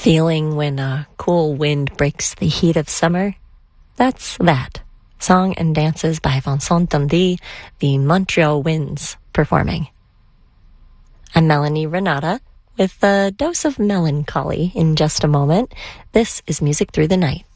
Feeling when a cool wind breaks the heat of summer? That's that. Song and dances by Vincent Dundee, the Montreal Winds, performing. I'm Melanie Renata with a dose of melancholy in just a moment. This is Music Through the Night.